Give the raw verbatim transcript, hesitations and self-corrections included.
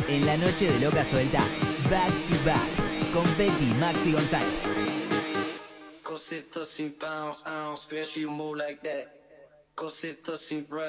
En la noche de Loca Suelta, Back to Back, con Betty, Maxi González. Cosita sin bounce, I don't especially you move like that. Cosita sin breath.